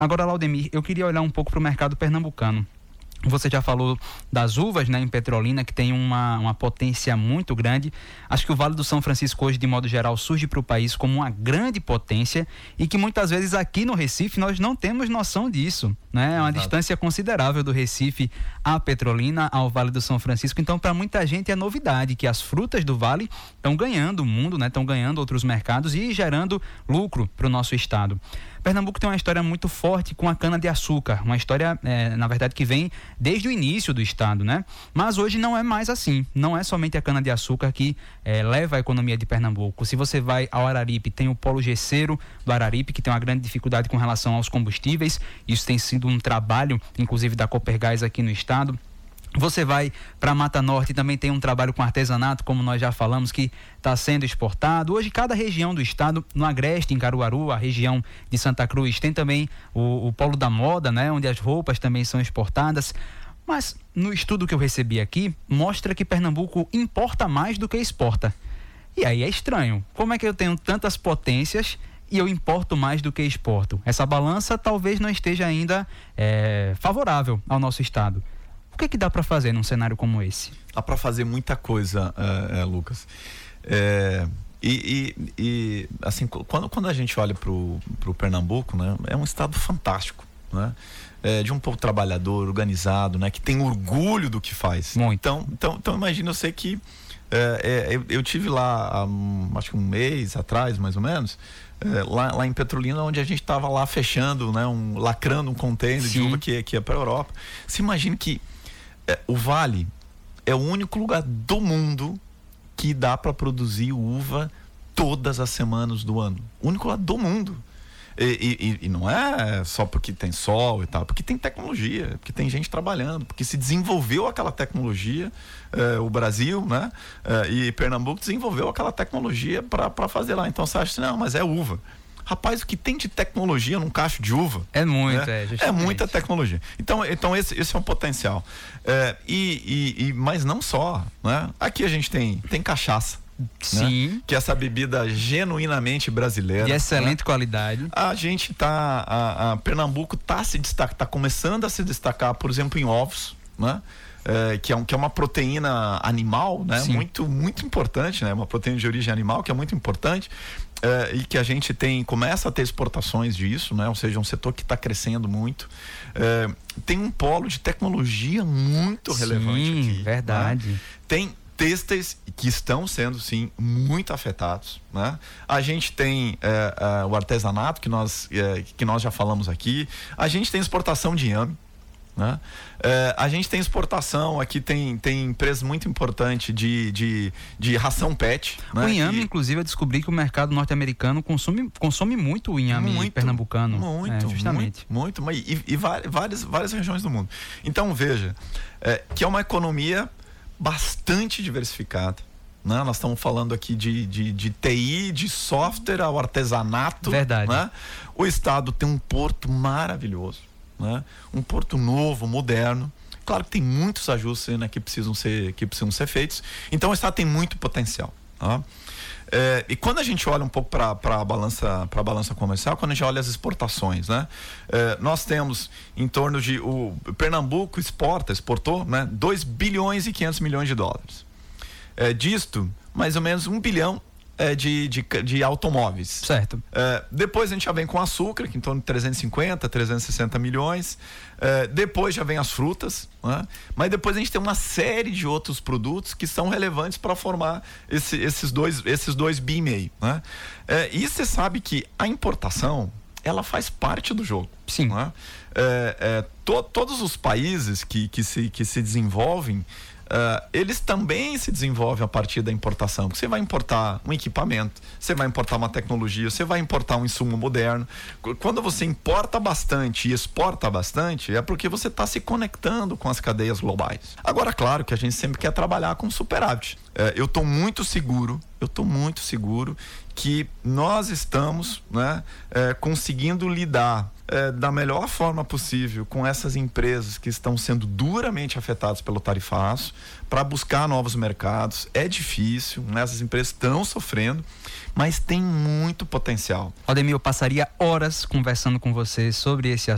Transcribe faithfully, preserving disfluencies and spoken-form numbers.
Agora, Laudemir, eu queria olhar um pouco para o mercado pernambucano. Você já falou das uvas, né, em Petrolina, que tem uma, uma potência muito grande. Acho que o Vale do São Francisco hoje, de modo geral, surge para o país como uma grande potência e que muitas vezes aqui no Recife nós não temos noção disso, né? É uma Exato. distância considerável do Recife à Petrolina, ao Vale do São Francisco. Então, para muita gente é novidade que as frutas do Vale estão ganhando o mundo, né? Estão ganhando outros mercados e gerando lucro para o nosso estado. Pernambuco tem uma história muito forte com a cana-de-açúcar, uma história, é, na verdade, que vem desde o início do estado, né? Mas hoje não é mais assim, não é somente a cana-de-açúcar que é, leva a economia de Pernambuco. Se você vai ao Araripe, tem o polo gesseiro do Araripe, que tem uma grande dificuldade com relação aos combustíveis. Isso tem sido um trabalho, inclusive, da Copergás aqui no estado. Você vai para Mata Norte, também tem um trabalho com artesanato, como nós já falamos, que está sendo exportado. Hoje, cada região do estado, no Agreste, em Caruaru, a região de Santa Cruz, tem também o, o polo da moda, né, onde as roupas também são exportadas. Mas, no estudo que eu recebi aqui, mostra que Pernambuco importa mais do que exporta. E aí é estranho. Como é que eu tenho tantas potências e eu importo mais do que exporto? Essa balança talvez não esteja ainda é, favorável ao nosso estado. O que é que dá para fazer num cenário como esse? Dá para fazer muita coisa, uh, uh, Lucas. É, e, e, e, assim, quando, quando a gente olha para o Pernambuco, né, é um estado fantástico, né? É, de um povo trabalhador, organizado, né, que tem orgulho do que faz. Muito. Então, então, então imagina, eu sei que é, é, eu, eu tive lá há um, acho que um mês atrás, mais ou menos, é, lá, lá em Petrolina, onde a gente estava lá fechando, né, um, lacrando um container Sim. de uva que, que ia para a Europa. Você imagina que é, o Vale é o único lugar do mundo que dá para produzir uva todas as semanas do ano. O único lugar do mundo. E, e, e não é só porque tem sol e tal, porque tem tecnologia, porque tem gente trabalhando, porque se desenvolveu aquela tecnologia, eh, o Brasil, né? Eh, e Pernambuco desenvolveu aquela tecnologia para fazer lá. Então você acha assim, não, mas é uva. Rapaz, o que tem de tecnologia num cacho de uva? É muito, né? é, é muita tecnologia. Então, então esse, esse é um potencial. É, e, e, e, mas não só, né? Aqui a gente tem, tem cachaça. Sim. Né? Que é essa bebida genuinamente brasileira. De excelente né? qualidade. A gente tá, a, a Pernambuco tá se destaca, tá começando a se destacar, por exemplo, em ovos, né? É, que, é um, que é uma proteína animal, né? Muito, muito importante, né? Uma proteína de origem animal que é muito importante. É, e que a gente tem, começa a ter exportações disso, né? Ou seja, um setor que está crescendo muito. É, tem um polo de tecnologia muito sim, relevante aqui. Verdade. Né? Tem têxteis que estão sendo, sim, muito afetados, né? A gente tem é, é, o artesanato, que nós, é, que nós já falamos aqui. A gente tem exportação de inhame, né? É, a gente tem exportação, aqui tem, tem empresa muito importante de, de, de ração pet, né? O inhame, e, inclusive, eu descobri que o mercado norte-americano consome, consome muito o inhame muito, pernambucano. Muito, é, justamente. Muito, muito. E, e várias, várias regiões do mundo. Então, veja, é, que é uma economia bastante diversificada. Né? Nós estamos falando aqui de, de, de T I, de software ao artesanato. Verdade. Né? O estado tem um porto maravilhoso, né? Um porto novo, moderno. Claro que tem muitos ajustes, né, que precisam ser, que precisam ser feitos. Então o estado tem muito potencial. Tá? É, e quando a gente olha um pouco para a balança, para a balança comercial, quando a gente olha as exportações, né, é, nós temos em torno de o Pernambuco exporta, exportou, né, dois bilhões e quinhentos milhões de dólares. É, disto, mais ou menos um bilhão é, de, de, de automóveis. Certo. É, depois a gente já vem com açúcar, que em torno de trezentos e cinquenta, trezentos e sessenta milhões. É, depois já vem as frutas, né? Mas depois a gente tem uma série de outros produtos que são relevantes para formar esse, esses dois, esses dois bi e meio, né? É, e você sabe que a importação, ela faz parte do jogo. Sim. Né? É, é, to, todos os países que, que, se, que se desenvolvem, Uh, eles também se desenvolvem a partir da importação, porque você vai importar um equipamento, você vai importar uma tecnologia, você vai importar um insumo moderno. Quando você importa bastante e exporta bastante, é porque você está se conectando com as cadeias globais. Agora, claro que a gente sempre quer trabalhar com superávit. Uh, eu estou muito seguro, eu estou muito seguro que nós estamos, né, uh, conseguindo lidar É, da melhor forma possível com essas empresas que estão sendo duramente afetadas pelo tarifaço, para buscar novos mercados. É difícil, né? Essas empresas estão sofrendo, mas tem muito potencial. Laudemir, eu passaria horas conversando com você sobre esse assunto.